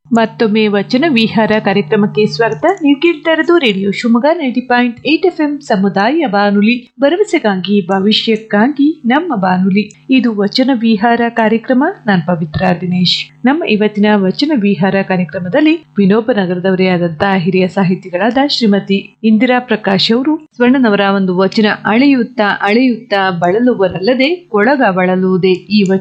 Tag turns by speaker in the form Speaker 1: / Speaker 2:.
Speaker 1: ಮತ್ತೊಮ್ಮೆ ವಚನ ವಿಹಾರ ಕಾರ್ಯಕ್ರಮಕ್ಕೆ ಸ್ವಾಗತ. ನೀವು ಕೇಳ್ತಾ ಇರೋದು ರೇಡಿಯೋ ಶಿವಮೊಗ್ಗ 90.8 FM ಸಮುದಾಯ ಬಾನುಲಿ, ಭರವಸೆಗಾಗಿ ಭವಿಷ್ಯಕ್ಕಾಗಿ ನಮ್ಮ ಬಾನುಲಿ. ಇದು ವಚನ ವಿಹಾರ ಕಾರ್ಯಕ್ರಮ. ನಾನು ಪವಿತ್ರ ದಿನೇಶ್. ನಮ್ಮ ಇವತ್ತಿನ ವಚನ ವಿಹಾರ ಕಾರ್ಯಕ್ರಮದಲ್ಲಿ ವಿನೋಬ ನಗರದವರೇ ಆದಂತಹ ಹಿರಿಯ ಸಾಹಿತಿಗಳಾದ ಶ್ರೀಮತಿ ಇಂದಿರಾ ಪ್ರಕಾಶ್ ಅವರು ಸ್ವರ್ಣನವರ ಒಂದು ವಚನ, ಅಳೆಯುತ್ತಾ ಅಳೆಯುತ್ತಾ ಬಳಲುವರಲ್ಲದೆ ಕೊಳಗ ಬಳಲುವುದೇ ಈ ವಚನ